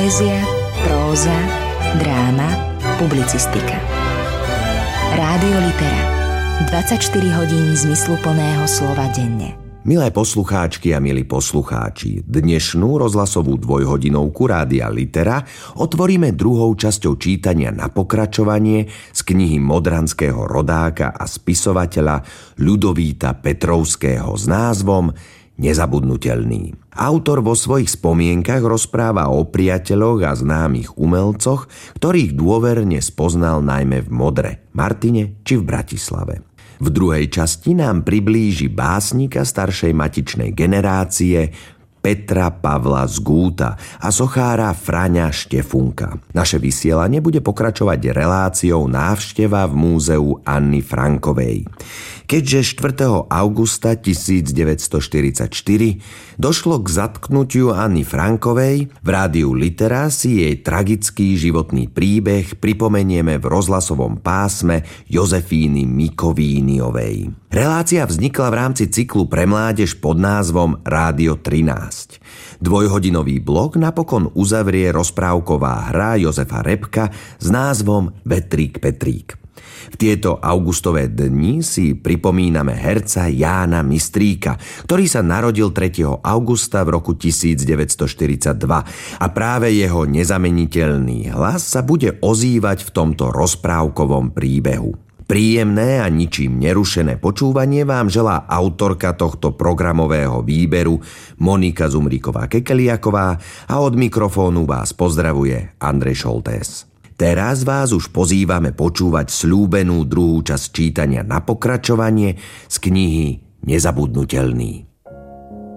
Poézia, próza, dráma, publicistika. Rádio Litera. 24 hodín zmysluplného slova denne. Milé poslucháčky a milí poslucháči, dnešnú rozhlasovú dvojhodinovku Rádia Litera otvoríme druhou časťou čítania na pokračovanie z knihy modranského rodáka a spisovateľa Ľudovíta Petrovského s názvom Nezabudnutelný. Autor vo svojich spomienkach rozpráva o priateľoch a známych umelcoch, ktorých dôverne spoznal najmä v Modre, Martine či v Bratislave. V druhej časti nám priblíži básnika staršej matičnej generácie Petra Pavla z Gúta a sochára Fraňa Štefunka. Naše vysielanie bude pokračovať reláciou Návšteva v múzeu Anny Frankovej. Keďže 4. augusta 1944 došlo k zatknutiu Anny Frankovej, v Rádiu Litera si jej tragický životný príbeh pripomenieme v rozhlasovom pásme Jozefíny Mikovíniovej. Relácia vznikla v rámci cyklu pre mládež pod názvom Rádio 13. Dvojhodinový blok napokon uzavrie rozprávková hra Jozefa Repka s názvom Vetrík Petrík. V tieto augustové dni si pripomíname herca Jána Mistríka, ktorý sa narodil 3. augusta v roku 1942 a práve jeho nezameniteľný hlas sa bude ozývať v tomto rozprávkovom príbehu. Príjemné a ničím nerušené počúvanie vám želá autorka tohto programového výberu Monika Zumríková-Kekeliaková a od mikrofónu vás pozdravuje Andrej Šoltés. Teraz vás už pozývame počúvať sľúbenú druhú časť čítania na pokračovanie z knihy Nezabudnutelný.